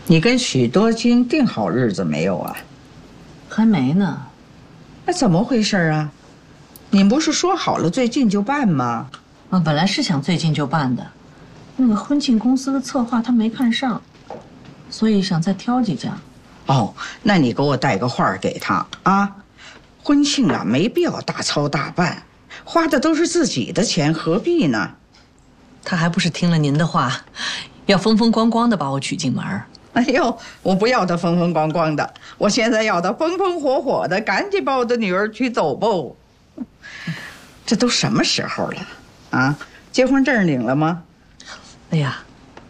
你跟许多金定好日子没有啊？ 还没呢。 那怎么回事啊？你不是说好了最近就办吗？ 啊，本来是想最近就办的，那个婚庆公司的策划他没看上，所以想再挑几家。 哦，那你给我带个话给他啊。婚庆啊，没必要大操大办，花的都是自己的钱，何必呢？ 他还不是听了您的话，要风风光光的把我娶进门。 哎呦，我不要他风风光光的，我现在要他风风火火的，赶紧把我的女儿娶走不？这都什么时候了啊？结婚证领了吗？ 哎呀，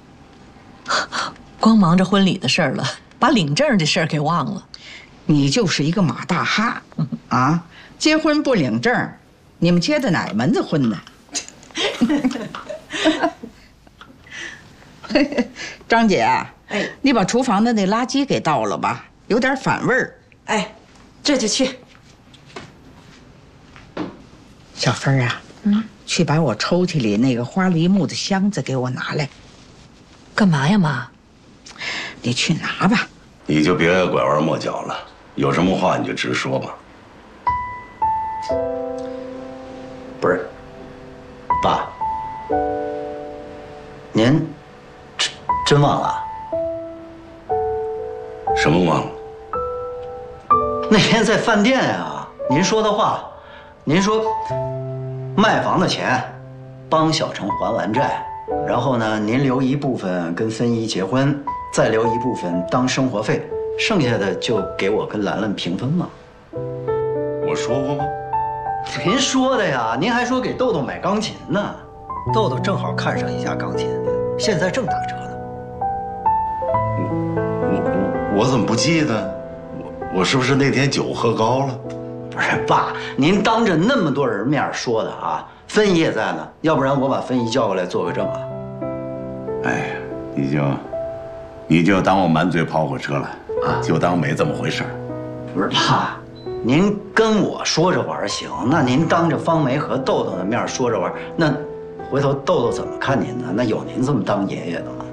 光忙着婚礼的事儿了，把领证这事儿给忘了。 你就是一个马大哈啊！结婚不领证，你们结的哪门子婚呢？张姐， 哎， 你把厨房的那垃圾给倒了吧，有点反味儿。 哎，这就去。 小芬啊，去把我抽屉里那个花梨木的箱子给我拿来。 干嘛呀，妈？ 你去拿吧。 你就别拐弯抹角了，有什么话你就直说吧。 不是，爸，您真忘了？ 什么忘了？ 那天在饭店啊，您说的话，您说卖房的钱帮小程还完债，然后呢，您留一部分跟芬姨结婚，再留一部分当生活费，剩下的就给我跟兰兰平分嘛。 我说过吗？ 您说的呀，您还说给豆豆买钢琴呢，豆豆正好看上一架钢琴，现在正打折呢。 我怎么不记得？我是不是那天酒喝高了？ 不是爸，您当着那么多人面说的啊，芬姨也在呢，要不然我把芬姨叫过来做个证啊。 哎呀，你就当我满嘴跑火车了啊，就当没这么回事儿。 不是爸，您跟我说着玩行，那您当着方梅和豆豆的面说着玩，那回头豆豆怎么看您呢？那有您这么当爷爷的吗？